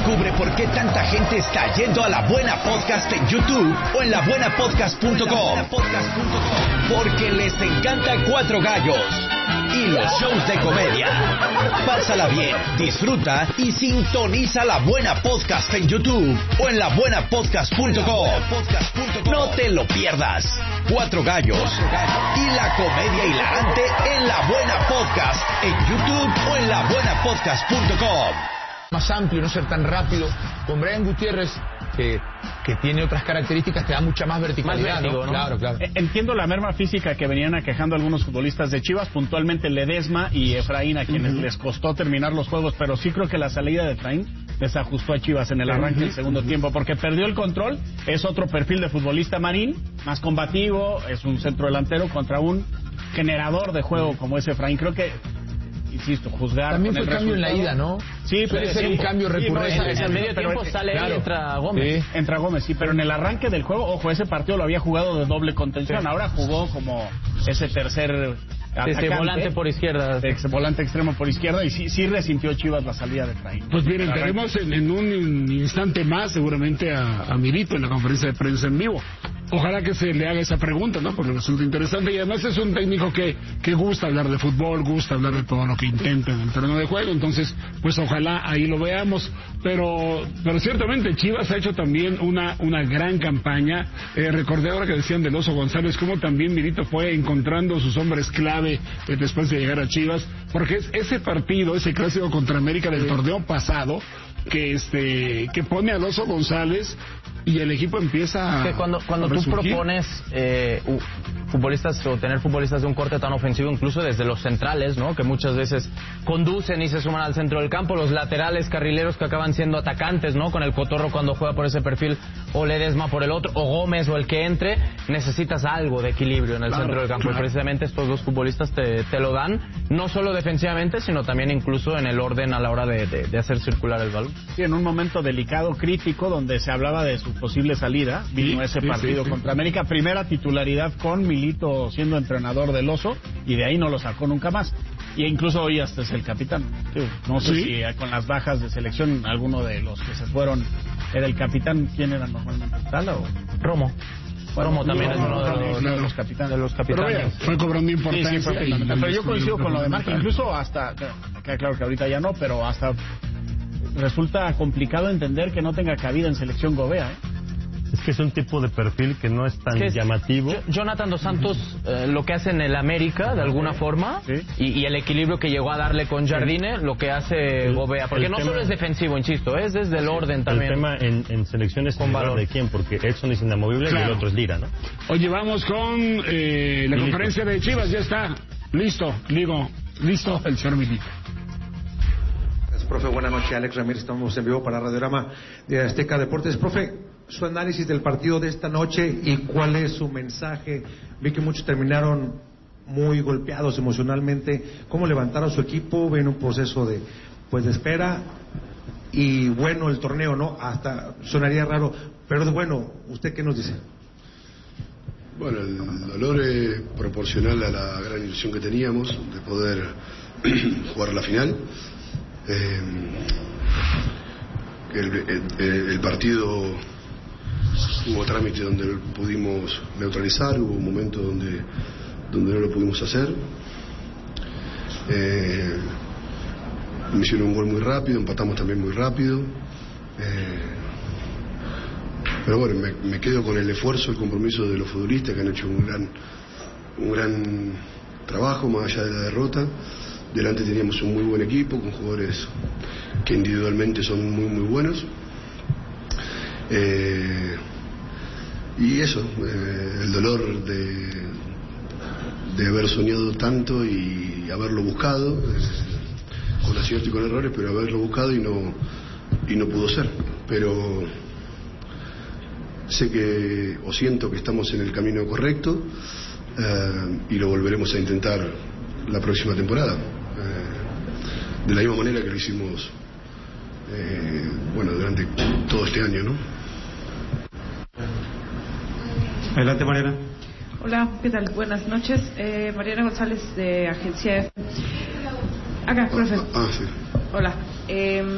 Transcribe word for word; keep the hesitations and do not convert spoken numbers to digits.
Descubre por qué tanta gente está yendo a La Buena Podcast en YouTube o en la buena podcast punto com. Porque les encanta Cuatro Gallos y los shows de comedia. Pásala bien, disfruta y sintoniza La Buena Podcast en YouTube o en la buena podcast punto com. No te lo pierdas. Cuatro Gallos y la comedia hilarante en La Buena Podcast en YouTube o en la buena podcast punto com. Más amplio, no ser tan rápido. Con Brian Gutiérrez, que, que tiene otras características, te da mucha más verticalidad. Más vértigo, ¿no? ¿no? Claro, claro. Entiendo la merma física que venían aquejando algunos futbolistas de Chivas, puntualmente Ledesma y Efraín, a quienes uh-huh. les costó terminar los juegos, pero sí creo que la salida de Efraín desajustó a Chivas en el arranque del segundo tiempo, porque perdió el control. Es otro perfil de futbolista Marín, más combativo, es un centro delantero contra un generador de juego como ese Efraín. Creo que, insisto, juzgar. También fue el cambio en la ida, ¿no? Sí, puede pero ser sí, un cambio sí, recurrente. No, en el medio tiempo pero, sale claro, él y entra Gómez. Sí. Entra Gómez, sí, pero en el arranque del juego, ojo, ese partido lo había jugado de doble contención. Sí. Ahora jugó como ese tercer Ese volante por izquierda. Ex volante extremo por izquierda, y sí, sí resintió Chivas la salida de Efraín. Pues miren, tenemos en, en un instante más seguramente a, a Milito en la conferencia de prensa en vivo. Ojalá que se le haga esa pregunta, ¿no? Porque resulta interesante y además es un técnico que, que gusta hablar de fútbol, gusta hablar de todo lo que intenta en el terreno de juego, entonces pues ojalá ahí lo veamos, pero pero ciertamente Chivas ha hecho también una una gran campaña. Eh, recordé ahora que decían del Oso González, cómo también Milito fue encontrando sus hombres clave eh, después de llegar a Chivas, porque es ese partido, ese clásico contra América del torneo pasado, que este que pone al Oso González y el equipo empieza a, que cuando cuando tú propones eh, uh, futbolistas o tener futbolistas de un corte tan ofensivo, incluso desde los centrales, ¿no? Que muchas veces conducen y se suman al centro del campo, los laterales carrileros que acaban siendo atacantes, ¿no? Con el Cotorro cuando juega por ese perfil, o Ledesma por el otro, o Gómez o el que entre, necesitas algo de equilibrio en el claro, centro del campo, claro. Y precisamente estos dos futbolistas te, te lo dan, no solo defensivamente, sino también incluso en el orden a la hora de, de, de hacer circular el balón. Sí, en un momento delicado, crítico, donde se hablaba de su posible salida, vino sí, ese partido sí, sí, contra sí. América, primera titularidad con Milito siendo entrenador del Oso, y de ahí no lo sacó nunca más. Y incluso hoy hasta es el capitán. No sé ¿Sí? si con las bajas de selección alguno de los que se fueron era el capitán. ¿Quién era normalmente? ¿Tala o Romo? Bueno, Romo también no, es uno no, de, no, los, no, de los capitanes. De los capitanes. Pero vea, fue cobrando importancia. Sí, sí, fue y, pero yo coincido con lo de Marca, incluso hasta, queda claro que ahorita ya no, pero hasta resulta complicado entender que no tenga cabida en selección Gobea, ¿eh? Es que es un tipo de perfil que no es tan es llamativo. Jonathan Dos Santos, eh, lo que hace en el América, de alguna forma, ¿sí? y, y el equilibrio que llegó a darle con Jardine, sí. lo que hace el, Gobea. Porque no tema, solo es defensivo, insisto, es desde el sí, orden también. El tema en, en selecciones con valor de quién, porque Edson es inamovible claro. y el otro es Lira, ¿no? Oye, vamos con eh, la Milito. Conferencia de Chivas, ya está. Listo, digo, listo el señor Milito. Profe, buenas noches, Alex Ramírez, estamos en vivo para Radiorama de Azteca Deportes. Profe, su análisis del partido de esta noche y cuál es su mensaje. Vi que muchos terminaron muy golpeados emocionalmente. ¿Cómo levantaron su equipo? Ven un proceso de, pues, de espera y bueno el torneo, ¿no? Hasta sonaría raro, pero bueno, ¿usted qué nos dice? Bueno, el dolor es proporcional a la gran ilusión que teníamos de poder jugar la final. Eh, el, el, el partido hubo trámite donde pudimos neutralizar, hubo momentos donde donde no lo pudimos hacer. Eh, me hicieron un gol muy rápido, empatamos también muy rápido. Eh, pero bueno, me, me quedo con el esfuerzo, el compromiso de los futbolistas que han hecho un gran un gran trabajo más allá de la derrota. Delante teníamos un muy buen equipo con jugadores que individualmente son muy muy buenos. Eh, y eso, eh, el dolor de, de haber soñado tanto y haberlo buscado, eh, con aciertos y con errores, pero haberlo buscado y no, y no pudo ser. Pero sé que, o siento que estamos en el camino correcto, eh, y lo volveremos a intentar la próxima temporada. Eh, de la misma manera que lo hicimos eh, bueno, durante todo este año, ¿no? Adelante, Mariana. Hola, ¿qué tal? Buenas noches. Eh, Mariana González, de Agencia F. Acá, profe. Ah, sí. Hola. Eh,